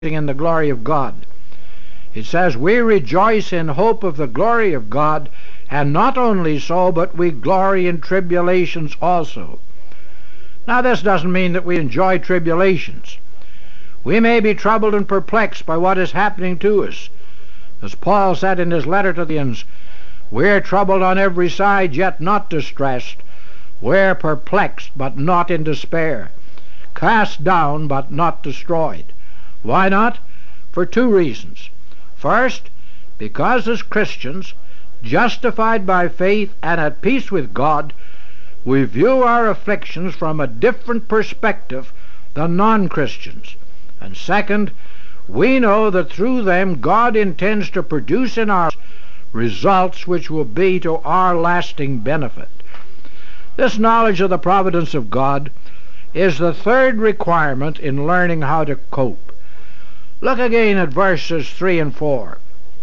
in the glory of God. It says, we rejoice in hope of the glory of God, and not only so, but we glory in tribulations also. Now this doesn't mean that we enjoy tribulations. We may be troubled and perplexed by what is happening to us. As Paul said in his letter to the Corinthians, we're troubled on every side, yet not distressed. We're perplexed, but not in despair. Cast down, but not destroyed. Why not? For two reasons. First, because as Christians, justified by faith and at peace with God, we view our afflictions from a different perspective than non-Christians. And second, we know that through them God intends to produce in our results which will be to our lasting benefit. This knowledge of the providence of God is the third requirement in learning how to cope. Look again at verses 3 and 4.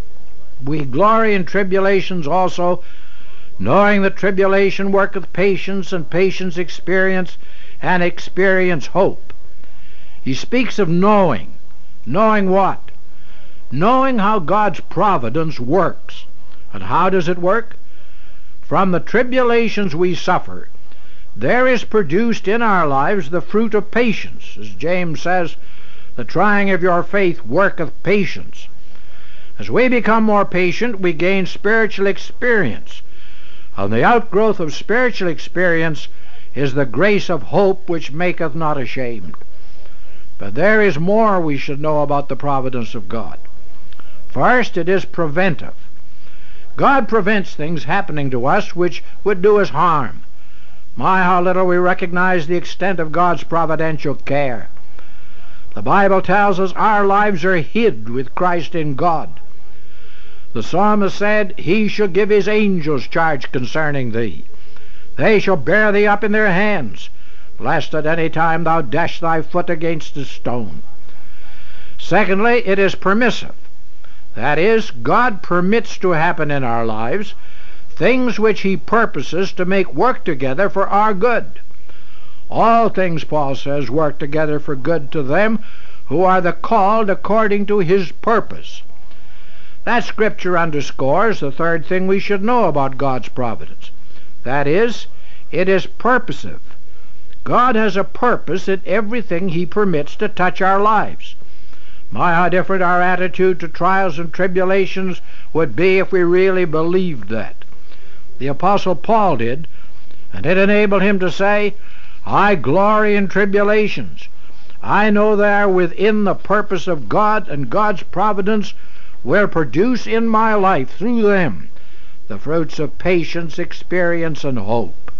We glory in tribulations also, knowing that tribulation worketh patience, and patience experience, and experience hope. He speaks of knowing. Knowing what? Knowing how God's providence works. And how does it work? From the tribulations we suffer, there is produced in our lives the fruit of patience. As James says, the trying of your faith worketh patience. As we become more patient, we gain spiritual experience. And the outgrowth of spiritual experience is the grace of hope which maketh not ashamed. But there is more we should know about the providence of God. First, it is preventive. God prevents things happening to us which would do us harm. My, how little we recognize the extent of God's providential care. The Bible tells us our lives are hid with Christ in God. The psalmist said, He shall give His angels charge concerning thee. They shall bear thee up in their hands, lest at any time thou dash thy foot against a stone. Secondly, it is permissive. That is, God permits to happen in our lives things which He purposes to make work together for our good. All things, Paul says, work together for good to them who are the called according to His purpose. That scripture underscores the third thing we should know about God's providence. That is, it is purposive. God has a purpose in everything He permits to touch our lives. My, how different our attitude to trials and tribulations would be if we really believed that. The Apostle Paul did, and it enabled him to say, I glory in tribulations. I know they are within the purpose of God, and God's providence will produce in my life through them the fruits of patience, experience, and hope.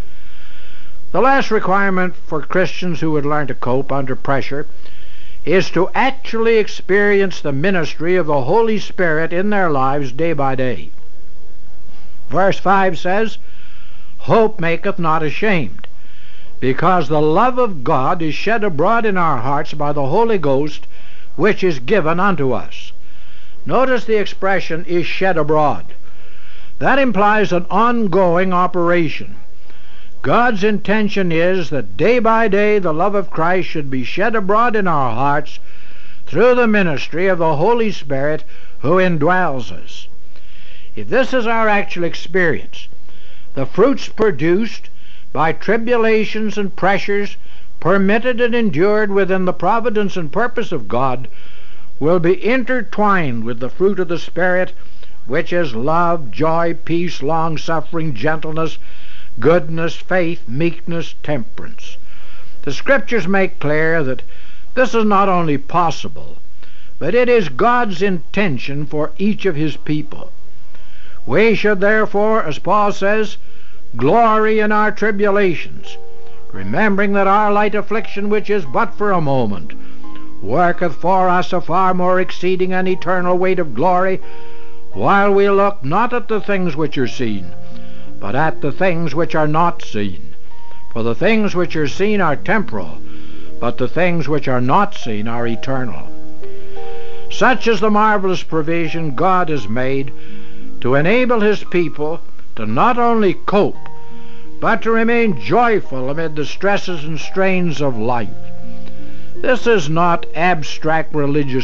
The last requirement for Christians who would learn to cope under pressure is to actually experience the ministry of the Holy Spirit in their lives day by day. Verse 5 says, Hope maketh not ashamed, because the love of God is shed abroad in our hearts by the Holy Ghost, which is given unto us. Notice the expression, is shed abroad. That implies an ongoing operation. God's intention is that day by day the love of Christ should be shed abroad in our hearts through the ministry of the Holy Spirit who indwells us. If this is our actual experience, the fruits produced by tribulations and pressures permitted and endured within the providence and purpose of God will be intertwined with the fruit of the Spirit, which is love, joy, peace, long-suffering, gentleness, goodness, faith, meekness, temperance. The Scriptures make clear that this is not only possible, but it is God's intention for each of His people. We should therefore, as Paul says, glory in our tribulations, remembering that our light affliction, which is but for a moment, worketh for us a far more exceeding and eternal weight of glory, while we look not at the things which are seen, but at the things which are not seen. For the things which are seen are temporal, but the things which are not seen are eternal. Such is the marvelous provision God has made to enable His people to not only cope, but to remain joyful amid the stresses and strains of life. This is not abstract religious